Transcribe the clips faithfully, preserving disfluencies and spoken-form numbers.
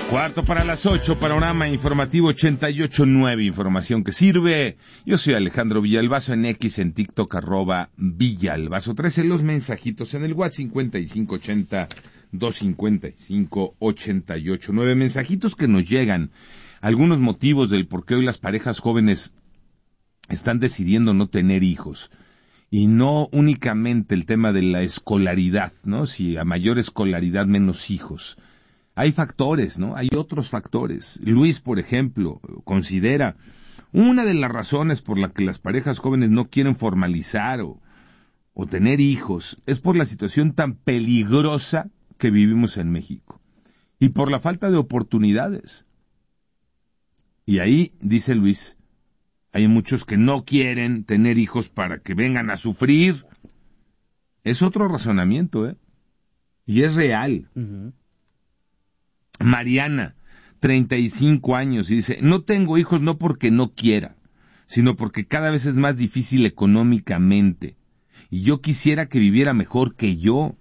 Cuarto para las ocho, panorama informativo ochenta y ocho punto nueve, información que sirve. Yo soy Alejandro Villalbazo, en X, en TikTok, arroba Villalbazo trece, los mensajitos en el WhatsApp cincuenta y cinco ochenta, doscientos cincuenta y cinco, ochenta y ocho nueve, mensajitos que nos llegan, algunos motivos del por qué hoy las parejas jóvenes están decidiendo no tener hijos. Y no únicamente el tema de la escolaridad, ¿no? Si a mayor escolaridad, menos hijos. Hay factores, ¿no? Hay otros factores. Luis, por ejemplo, considera una de las razones por la que las parejas jóvenes no quieren formalizar o, o tener hijos es por la situación tan peligrosa que vivimos en México y por la falta de oportunidades. Y ahí, dice Luis, hay muchos que no quieren tener hijos para que vengan a sufrir. Es otro razonamiento, ¿eh? Y es real. Uh-huh. Mariana, treinta y cinco años, y dice, no tengo hijos no porque no quiera, sino porque cada vez es más difícil económicamente, y yo quisiera que viviera mejor que yo.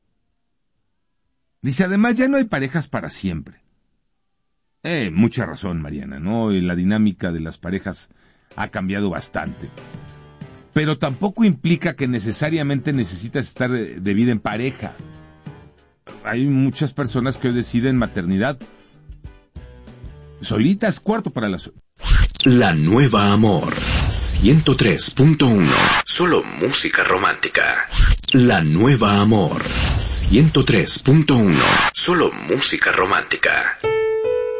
Dice, además ya no hay parejas para siempre. Eh, mucha razón, Mariana, ¿no? Y la dinámica de las parejas ha cambiado bastante. Pero tampoco implica que necesariamente necesitas estar de, de vida en pareja. Hay muchas personas que hoy deciden maternidad solitas. Cuarto para las... La Nueva Amor, ciento tres punto uno. Solo música romántica. La Nueva Amor, ciento tres punto uno. Solo música romántica.